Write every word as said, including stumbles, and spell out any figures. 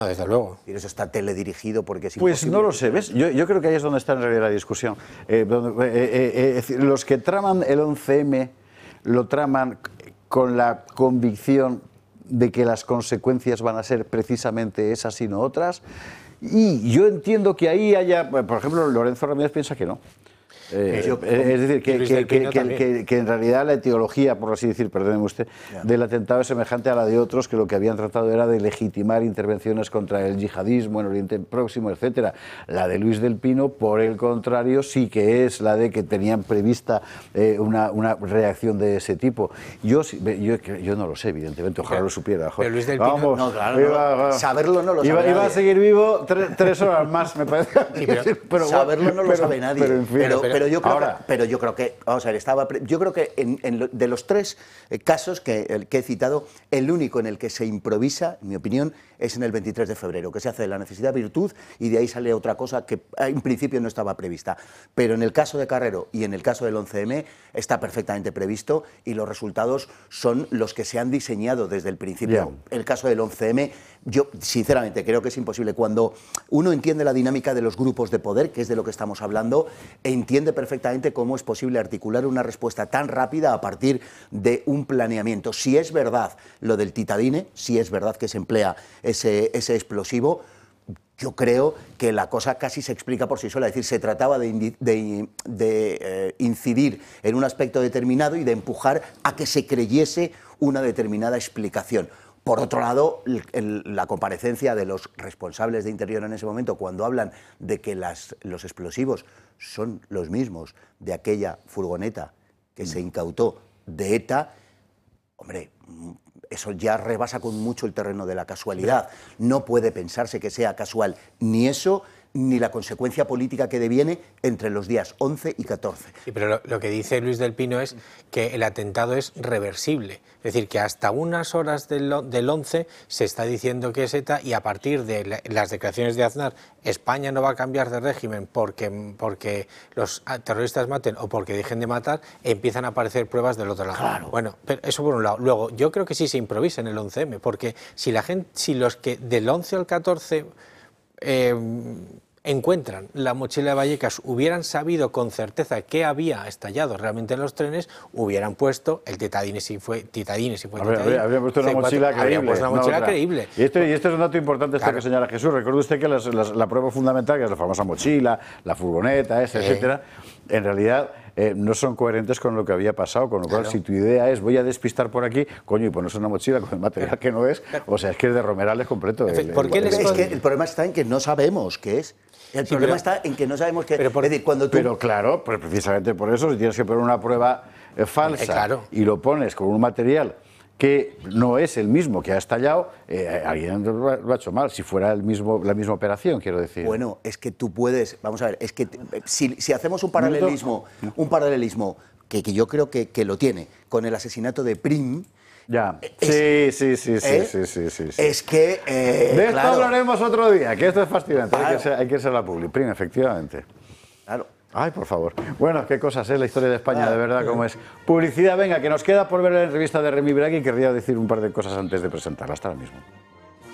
Desde luego. Y eso está teledirigido porque es Pues imposible. no lo sé, ¿ves? Yo, yo creo que ahí es donde está en realidad la discusión. Eh, donde, eh, eh, eh, es decir, los que traman el once eme lo traman con la convicción de que las consecuencias van a ser precisamente esas y no otras. Y yo entiendo que ahí haya, por ejemplo, Lorenzo Ramírez piensa que no. Eh, Yo- es decir, que, Luis que, del que, Pino que, también. que, que en realidad la etiología, por así decir, perdóneme usted, Ya. del atentado es semejante a la de otros que lo que habían tratado era de legitimar intervenciones contra el yihadismo en Oriente Próximo, etcétera. La de Luis del Pino, por el contrario, sí que es la de que tenían prevista eh, una, una reacción de ese tipo. Yo, sí- yo, yo no lo sé, evidentemente, ojalá Pero- lo supiera. pero Luis del Pino- Vamos, No, claro, iba- no. va- Saberlo no lo iba, sabe iba a nadie. seguir vivo tre- tres horas más, me parece. Sí, pero bueno, Saberlo no lo pero- sabe nadie. Pero, en fin. pero, pero- pero yo creo ahora- que, pero yo creo que, vamos a ver, estaba, pre- yo creo que en, en lo- de los tres eh, casos que, el que he citado, el único en el que se improvisa, en mi opinión, es en el veintitrés de febrero, que se hace de la necesidad virtud y de ahí sale otra cosa que eh, en principio no estaba prevista. Pero en el caso de Carrero y en el caso del once eme está perfectamente previsto y los resultados son los que se han diseñado desde el principio. Ya. El caso del once eme, yo sinceramente creo que es imposible. Cuando uno entiende la dinámica de los grupos de poder, que es de lo que estamos hablando, entiende perfectamente cómo es posible articular una respuesta tan rápida a partir de un planeamiento. Si es verdad lo del titadine, si es verdad que se emplea ese, ese explosivo, yo creo que la cosa casi se explica por sí sola. Es decir, se trataba de, indi- de- de, eh, incidir en un aspecto determinado y de empujar a que se creyese una determinada explicación. Por otro lado, el- el- la comparecencia de los responsables de Interior en ese momento, cuando hablan de que las- los explosivos son los mismos de aquella furgoneta que se incautó de ETA, hombre, mm, eso ya rebasa con mucho el terreno de la casualidad. No puede pensarse que sea casual ni eso, ni la consecuencia política que deviene entre los días once y catorce. Sí, pero lo, lo que dice Luis del Pino es que el atentado es reversible. Es decir, que hasta unas horas del, o- del once se está diciendo que es ETA y a partir de la- las declaraciones de Aznar, España no va a cambiar de régimen porque, porque los ah, terroristas maten o porque dejen de matar, empiezan a aparecer pruebas del otro lado. Claro. Bueno, pero eso por un lado. Luego, yo creo que sí se improvisa en el once eme, porque si la gente, si los que del once al catorce... Eh, encuentran la mochila de Vallecas, hubieran sabido con certeza que había estallado realmente en los trenes, hubieran puesto el titadine si fue titadine, si fue Habría, titadine, habría- habría puesto una C cuatro, mochila habría creíble. puesto una no mochila otra. creíble. Y este, y este es un dato importante este Claro. que señala Jesús. Recuerde usted que las- las- la prueba fundamental, que es la famosa mochila, la furgoneta, esa, Sí. etcétera, en realidad eh, no son coherentes con lo que había pasado. Con lo cual, Claro. si tu idea es voy a despistar por aquí, coño, y ponerse una mochila con el material que no es, o sea, es que es de Romerales completo. En fin, el- ¿por qué el- les- Es que el problema está en que no sabemos qué es. El Sí, problema pero- está en que no sabemos qué es. pero por- Es decir, cuando tú... Pero claro, pues precisamente por eso, si tienes que poner una prueba eh, falsa Eh, claro. y lo pones con un material que no es el mismo que ha estallado, eh, alguien lo ha lo ha hecho mal. Si fuera el mismo, la misma operación, quiero decir. Bueno, es que tú puedes, vamos a ver, es que te- si, si hacemos un paralelismo, un paralelismo que, que yo creo que, que lo tiene con el asesinato de Prim, Ya. es- Sí, sí, sí, sí, ¿eh? sí, sí, sí, sí. es que... eh, De esto claro, hablaremos otro día, que esto es fascinante. Hay, Claro. que ser, hay que ser la publi, Prim, efectivamente. claro. Ay, por favor. Bueno, qué cosas es la historia de España, Ah. de verdad, como es. Publicidad, venga, que nos queda por ver la entrevista de Remy Bragg y querría decir un par de cosas antes de presentarla. Hasta ahora mismo.